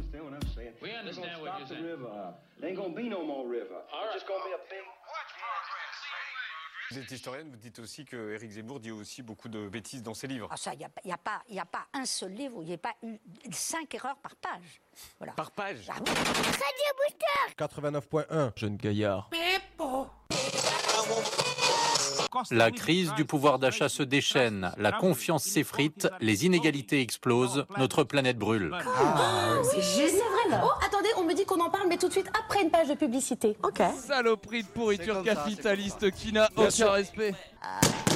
We understand what you're saying. There ain't gonna be no more river. It's just gonna be a big... Vous êtes historienne, vous dites aussi que Éric Zemmour dit aussi beaucoup de bêtises dans ses livres. Ah ça, il n'y a pas un seul livre où il n'y a pas eu 5 erreurs par page. Voilà. Par page. Ah, Radio Booster 89.1. Jeune gaillard. La crise du pouvoir d'achat se déchaîne, la confiance s'effrite, les inégalités explosent, notre planète brûle. C'est vraiment. Oh, attendez, on me dit qu'on en parle, mais tout de suite après une page de publicité. Ok. Saloperie de pourriture capitaliste qui n'a aucun respect.